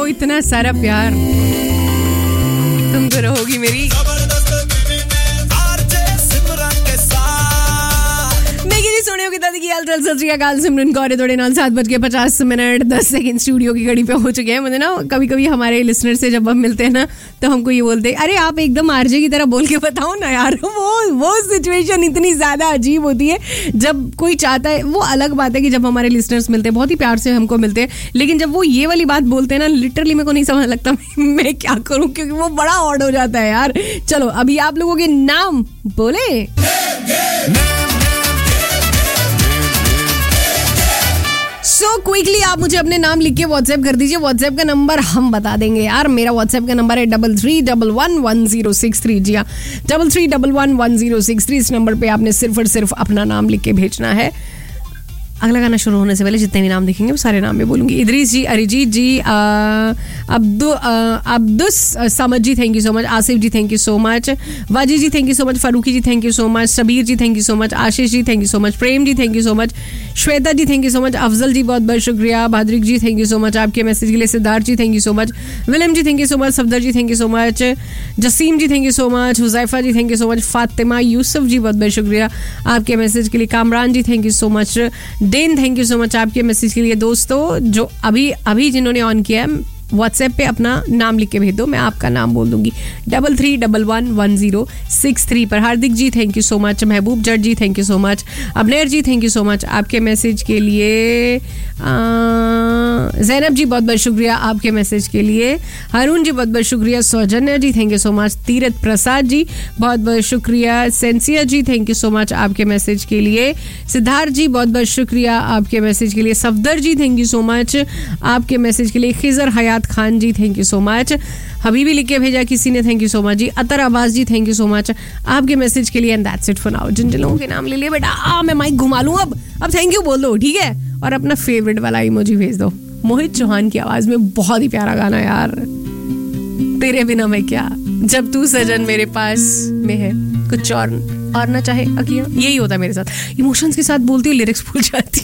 हो इतना सारा प्यार, तुम तो रहोगी मेरी। सिमरन कौर थोड़े 7:50 10 स्टूडियो की घड़ी पे हो चुके हैं। मुझे ना कभी कभी हमारे लिसनर से जब हम मिलते हैं ना तो हमको ये बोलते हैं, अरे आप एकदम आरजे की तरह बोल के बताओ ना यार। वो सिचुएशन इतनी ज्यादा अजीब होती है जब कोई चाहता है। वो अलग बात है कि जब हमारे लिसनर्स मिलते हैं बहुत ही प्यार से हमको मिलते हैं, लेकिन जब वो ये वाली बात बोलते हैं ना लिटरली मेरे को नहीं समझ लगता मैं क्या करूं, क्योंकि वो बड़ा ऑड हो जाता है यार। चलो अभी आप लोगों के नाम बोले। सो क्विकली आप मुझे अपने नाम लिख के व्हाट्सएप कर दीजिए। व्हाट्सएप का नंबर हम बता देंगे यार। मेरा व्हाट्सएप का नंबर है 33111063। जी हाँ 33111063। इस नंबर पे आपने सिर्फ और सिर्फ अपना नाम लिख के भेजना है। अगला गाना शुरू होने से पहले जितने भी नाम दिखेंगे वो सारे नाम में बोलूंगी। इदरीस जी, अरिजीत जी, अब्दुस समद जी thank you so much, Asif ji thank you so much, Vaji ji thank you so much, Farooqui ji thank you so much, Sabir ji thank you so much, Ashish ji thank you so much, Prem ji thank you so much, Shweta ji thank you so much, Afzal जी बहुत बहुत शुक्रिया, भाद्रिक जी thank you so much आपके message के लिए, सिद्धार्थ जी thank you so much, William ji thank you so much, Safdar ji thank you so much, Jasim ji thank you so much, Huzaifa ji thank you so much, Fatima Yusuf जी बहुत बहुत शुक्रिया आपके मैसेज के लिए, कामरान जी thank you so much, Dane thank you so much आपके message के लिए। दोस्तों जो अभी जिन्होंने ऑन किया है व्हाट्सएप पे अपना नाम लिख के भेज दो, मैं आपका नाम बोल दूंगी 33111063 पर। हार्दिक जी thank you so much, Mehboob Jatt ji thank you so much, Abner ji thank you so much आपके मैसेज के लिए, जैनब जी बहुत बहुत शुक्रिया आपके मैसेज के लिए, हारून जी बहुत बहुत शुक्रिया, सौजन्या जी thank you so much, Tirath Prasad ji बहुत बहुत शुक्रिया, सेंसिया जी थैंक यू सो मच आपके मैसेज के लिए, सिद्धार्थ जी बहुत बहुत शुक्रिया आपके मैसेज के लिए, सफदर जी थैंक यू सो मच आपके मैसेज के लिए, खिजर हयात खान जी thank you so much, Habibi लिख के भेजा किसी ने thank you so much ji, Atar Abbas ji thank you so much आपके मैसेज के लिए। And that's it for now. जिन जिन लोगों के नाम ले लिए बेटा मैं माइक घुमा लूं अब थैंक यू बोल दो, ठीक है, और अपना फेवरेट वाला इमोजी भेज दो। मोहित चौहान की आवाज में बहुत ही प्यारा गाना यार, तेरे बिना मैं क्या, जब तू सजन मेरे पास में है, कुछ और ना चाहे अकिया। यही होता है मेरे साथ, इमोशंस के साथ बोलती हूँ लिरिक्स भूल जाती हूँ।